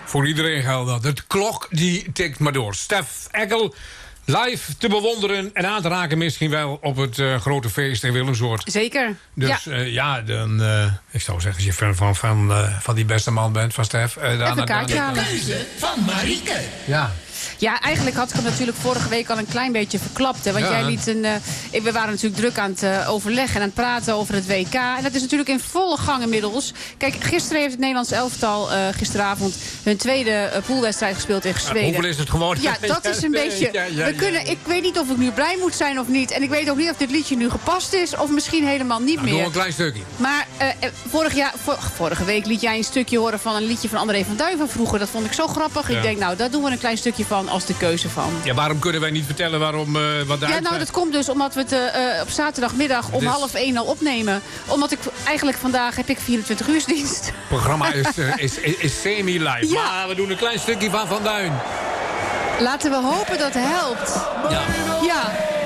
Voor iedereen geldt dat. De klok die tikt maar door. Stef Eckel, live te bewonderen en aan te raken misschien wel op het grote feest in Willemsoord. Zeker. Dus dan, ik zou zeggen, als je fan van die beste man bent, van Stef. Even een kaartje halen. Keuze van Marieke. Ja. Ja, eigenlijk had ik hem natuurlijk vorige week al een klein beetje verklapt. Hè, want jij liet we waren natuurlijk druk aan het overleggen en aan het praten over het WK. En dat is natuurlijk in volle gang inmiddels. Kijk, gisteren heeft het Nederlands elftal gisteravond hun tweede poolwedstrijd gespeeld tegen Zweden. Hoeveel is het geworden? Ja, dat is een beetje... Ik weet niet of ik nu blij moet zijn of niet. En ik weet ook niet of dit liedje nu gepast is of misschien helemaal niet meer. Doe een klein stukje. Maar vorige week liet jij een stukje horen van een liedje van André van Duin van vroeger. Dat vond ik zo grappig. Ja. Ik denk, nou, daar doen we een klein stukje van als de keuze van. Ja, waarom kunnen wij niet vertellen waarom wat daar... Ja, nou, dat komt dus omdat we het op zaterdagmiddag om 12:30 al opnemen. Omdat ik eigenlijk vandaag heb ik 24-uursdienst. Het programma is semi-live. Ja. Maar we doen een klein stukje van Duin. Laten we hopen dat het helpt. Ja. Ja.